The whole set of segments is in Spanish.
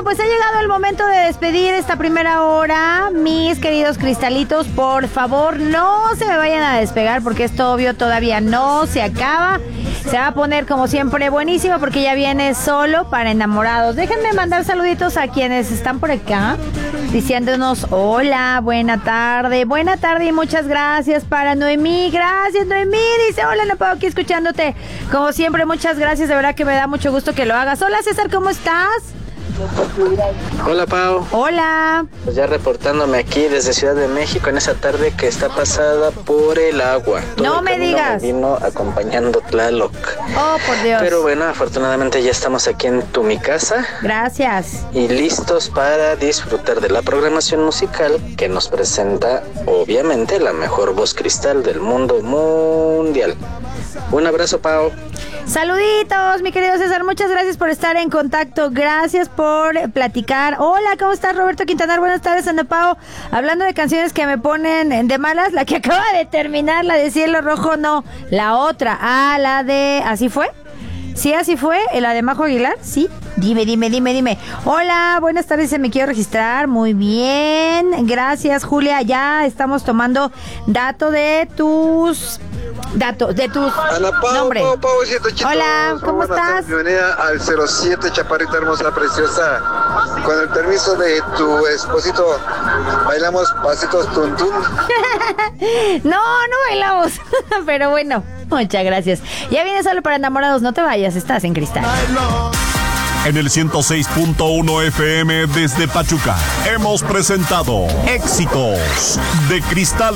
pues ha llegado el momento de despedir esta primera hora. Mis queridos cristalitos, por favor, no se me vayan a despegar porque esto obvio todavía no se acaba. Se va a poner como siempre buenísimo porque ya viene solo para enamorados. Déjenme mandar saluditos a quienes están por acá diciéndonos hola, buena tarde y muchas gracias para Noemí. Gracias, Noemí. Dice, hola, no puedo aquí escuchándote. Como siempre, muchas gracias. De verdad que me da mucho gusto que lo hagas. Hola, César, ¿cómo estás? Hola, Pau. Hola. Pues ya reportándome aquí desde Ciudad de México en esa tarde que está pasada por el agua. No me digas. Me vino acompañando Tlaloc. Oh, por Dios. Pero bueno, afortunadamente ya estamos aquí en mi casa. Gracias. Y listos para disfrutar de la programación musical que nos presenta, obviamente, la mejor voz cristal del mundo mundial. Un abrazo, Pau. Saluditos, mi querido César, muchas gracias por estar en contacto, gracias por platicar. Hola, ¿cómo estás, Roberto Quintanar? Buenas tardes, Ana Pao. Hablando de canciones que me ponen de malas, la que acaba de terminar, la de Cielo Rojo, no, la otra, la de... ¿Así fue? ¿Sí, así fue? ¿La de Majo Aguilar? Sí. Dime. Hola, buenas tardes, se me quiero registrar. Muy bien, gracias, Julia. Ya estamos tomando datos de tus Ana Pau, nombre. Pau, Chito. Hola, ¿cómo estás? Bienvenida al 07, chaparrita hermosa, preciosa. Con el permiso de tu esposito, bailamos pasitos tuntún. No bailamos, pero bueno, muchas gracias. Ya viene solo para enamorados, no te vayas, estás en Cristal. En el 106.1 FM desde Pachuca hemos presentado Éxitos de Cristal.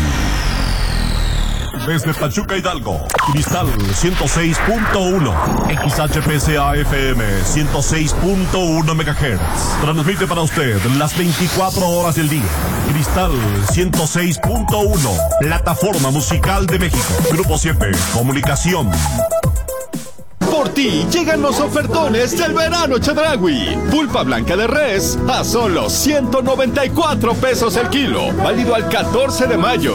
Desde Pachuca, Hidalgo, Cristal 106.1, XHPCA FM 106.1 MHz. Transmite para usted las 24 horas del día. Cristal 106.1, plataforma musical de México. Grupo 7, comunicación. Por ti llegan los ofertones del verano Chedraui. Pulpa blanca de res a solo 194 pesos el kilo. Válido al 14 de mayo.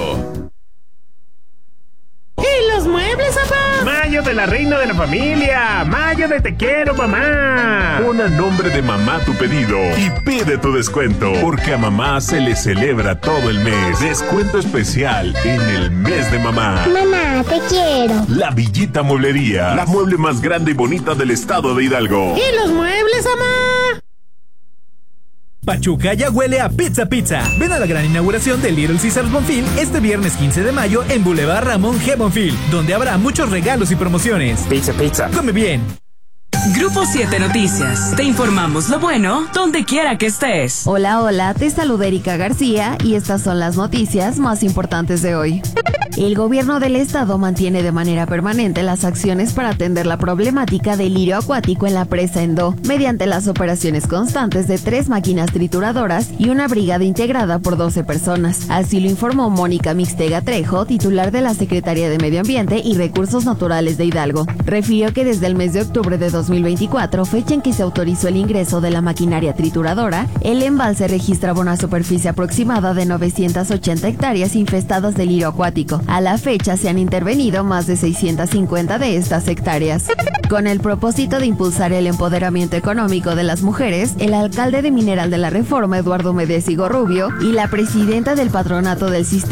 ¿Y los muebles, papá? Mayo de la reina de la familia. Mayo de te quiero, mamá. Pon a nombre de mamá tu pedido y pide tu descuento, porque a mamá se le celebra todo el mes. Descuento especial en el mes de mamá. Mamá, te quiero. La Villita Mueblería, la mueble más grande y bonita del estado de Hidalgo. ¿Y los muebles, mamá? Pachuca ya huele a pizza. Ven a la gran inauguración de Little Caesars Bonfil este viernes 15 de mayo en Boulevard Ramón G. Bonfil, donde habrá muchos regalos y promociones. Pizza. Come bien. Grupo 7 Noticias. Te informamos lo bueno donde quiera que estés. Hola, te saluda Erika García y estas son las noticias más importantes de hoy. El gobierno del estado mantiene de manera permanente las acciones para atender la problemática del lirio acuático en la presa Endó, mediante las operaciones constantes de 3 máquinas trituradoras y una brigada integrada por 12 personas. Así lo informó Mónica Mixtega Trejo, titular de la Secretaría de Medio Ambiente y Recursos Naturales de Hidalgo. Refirió que desde el mes de octubre de 2024, fecha en que se autorizó el ingreso de la maquinaria trituradora, el embalse registraba una superficie aproximada de 980 hectáreas infestadas de lirio acuático. A la fecha se han intervenido más de 650 de estas hectáreas. Con el propósito de impulsar el empoderamiento económico de las mujeres, el alcalde de Mineral de la Reforma, Eduardo Medés Rubio, y la presidenta del patronato del sistema